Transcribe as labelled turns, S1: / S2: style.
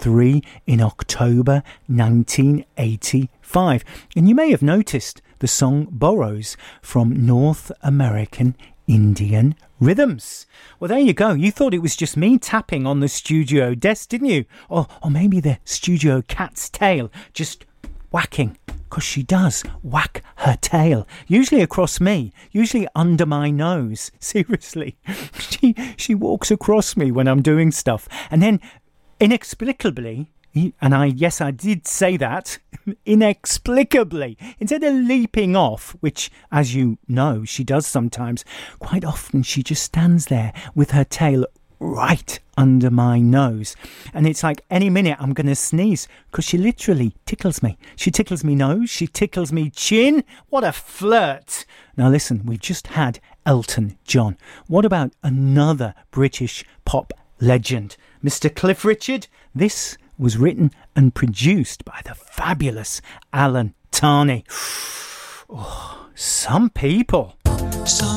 S1: 3 in October 1985. And you may have noticed the song borrows from North American Indian rhythms. Well, there you go. You thought it was just me tapping on the studio desk, didn't you? Or maybe the studio cat's tail just whacking, because she does whack her tail, usually across me, usually under my nose. Seriously, she walks across me when I'm doing stuff, and then inexplicably, and I did say that, inexplicably, instead of leaping off, which, as you know, she does sometimes, quite often she just stands there with her tail right under my nose, and it's like any minute I'm going to sneeze, because she literally tickles me. She tickles me nose, she tickles me chin. What a flirt. Now listen, we've just had Elton John. What about another British pop legend, Mr. Cliff Richard? This was written and produced by the fabulous Alan Tarney. Oh, some people.